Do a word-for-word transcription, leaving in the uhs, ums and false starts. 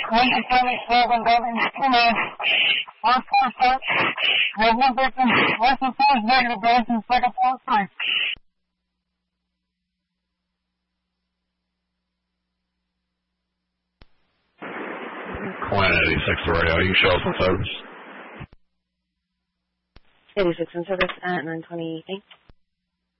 Lincoln County, seven, Dublin, two nine. One four six. We have one victim. License four is negative, Branson, second four three. Quinn eighty-six radio, you show us in service. eighty-six in service at nine twenty-eight.